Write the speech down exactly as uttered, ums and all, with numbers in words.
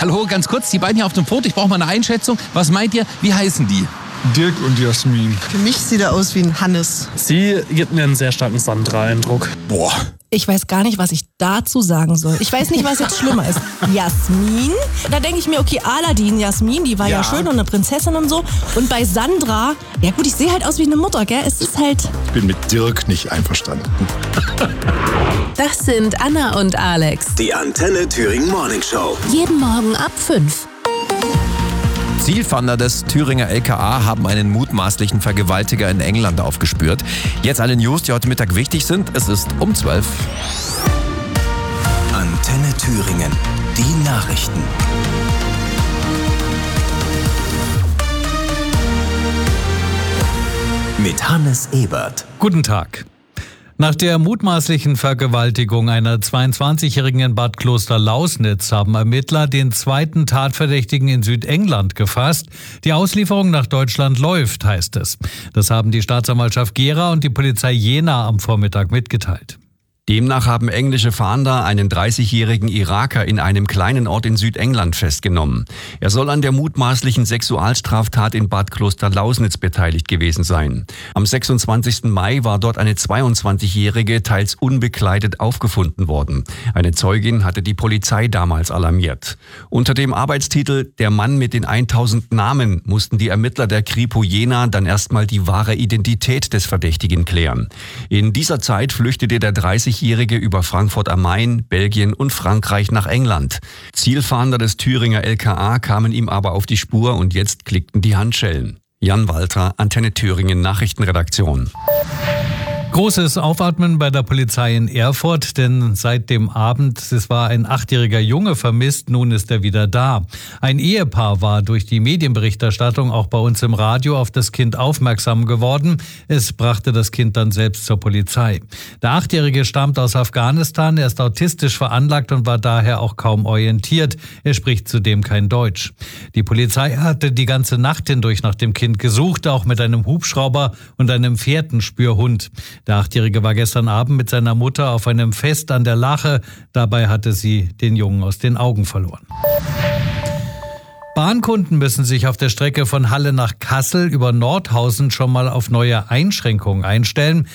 Hallo, ganz kurz, die beiden hier auf dem Foto, ich brauche mal eine Einschätzung. Was meint ihr, wie heißen die? Dirk und Jasmin. Für mich sieht er aus wie ein Hannes. Sie gibt mir einen sehr starken Sandra-Eindruck. Boah. Ich weiß gar nicht, was ich dazu sagen soll. Ich weiß nicht, was jetzt schlimmer ist. Jasmin? Da denke ich mir, okay, Aladdin, Jasmin, die war ja. ja schön und eine Prinzessin und so. Und bei Sandra, ja gut, ich sehe halt aus wie eine Mutter, gell? Es ist halt... Ich bin mit Dirk nicht einverstanden. Das sind Anna und Alex. Die Antenne Thüringen Morning Show. Jeden Morgen ab fünf. Zielfahnder des Thüringer L K A haben einen mutmaßlichen Vergewaltiger in England aufgespürt. Jetzt alle News, die heute Mittag wichtig sind. Es ist um zwölf. Antenne Thüringen. Die Nachrichten. Mit Hannes Ebert. Guten Tag. Nach der mutmaßlichen Vergewaltigung einer zweiundzwanzigjährigen in Bad Kloster-Lausnitz haben Ermittler den zweiten Tatverdächtigen in Südengland gefasst. Die Auslieferung nach Deutschland läuft, heißt es. Das haben die Staatsanwaltschaft Gera und die Polizei Jena am Vormittag mitgeteilt. Demnach haben englische Fahnder einen dreißigjährigen Iraker in einem kleinen Ort in Südengland festgenommen. Er soll an der mutmaßlichen Sexualstraftat in Bad Kloster-Lausnitz beteiligt gewesen sein. Am sechsundzwanzigsten Mai war dort eine zweiundzwanzigjährige teils unbekleidet aufgefunden worden. Eine Zeugin hatte die Polizei damals alarmiert. Unter dem Arbeitstitel »Der Mann mit den tausend Namen« mussten die Ermittler der Kripo Jena dann erstmal die wahre Identität des Verdächtigen klären. In dieser Zeit flüchtete der dreißigjährige über Frankfurt am Main, Belgien und Frankreich nach England. Zielfahnder des Thüringer L K A kamen ihm aber auf die Spur und jetzt klickten die Handschellen. Jan Walter, Antenne Thüringen Nachrichtenredaktion. Großes Aufatmen bei der Polizei in Erfurt, denn seit dem Abend, es war ein achtjähriger Junge vermisst, nun ist er wieder da. Ein Ehepaar war durch die Medienberichterstattung auch bei uns im Radio auf das Kind aufmerksam geworden. Es brachte das Kind dann selbst zur Polizei. Der Achtjährige stammt aus Afghanistan, er ist autistisch veranlagt und war daher auch kaum orientiert. Er spricht zudem kein Deutsch. Die Polizei hatte die ganze Nacht hindurch nach dem Kind gesucht, auch mit einem Hubschrauber und einem Fährtenspürhund. Der Achtjährige war gestern Abend mit seiner Mutter auf einem Fest an der Lache. Dabei hatte sie den Jungen aus den Augen verloren. Bahnkunden müssen sich auf der Strecke von Halle nach Kassel über Nordhausen schon mal auf neue Einschränkungen einstellen.